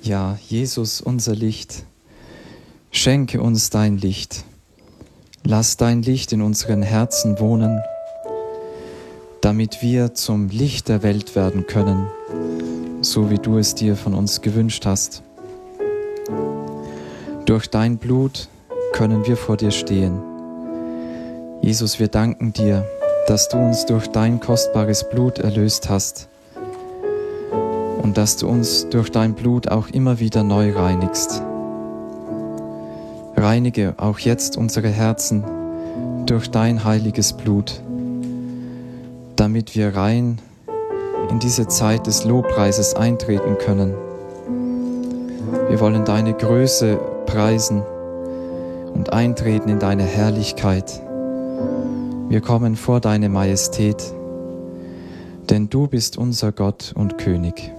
Ja, Jesus, unser Licht, schenke uns dein Licht. Lass dein Licht in unseren Herzen wohnen, damit wir zum Licht der Welt werden können, so wie du es dir von uns gewünscht hast. Durch dein Blut können wir vor dir stehen. Jesus, wir danken dir, dass du uns durch dein kostbares Blut erlöst hast und dass du uns durch dein Blut auch immer wieder neu reinigst. Reinige auch jetzt unsere Herzen durch dein heiliges Blut, damit wir rein in diese Zeit des Lobpreises eintreten können. Wir wollen deine Größe preisen und eintreten in deine Herrlichkeit. Wir kommen vor deine Majestät, denn du bist unser Gott und König.